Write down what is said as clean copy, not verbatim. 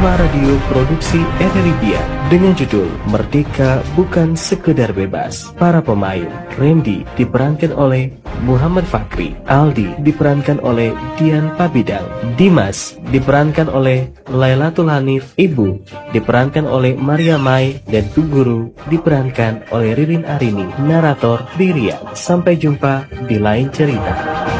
drama radio produksi Ereribia dengan judul Merdeka Bukan Sekedar Bebas. Para pemain: Randy diperankan oleh Muhammad Fakri, Aldi diperankan oleh Dian Pabidang, Dimas diperankan oleh Lailatul Hanif, Ibu diperankan oleh Maria Mai, dan Tu Guru diperankan oleh Ririn Arini. Narator Riria. Sampai jumpa di lain cerita.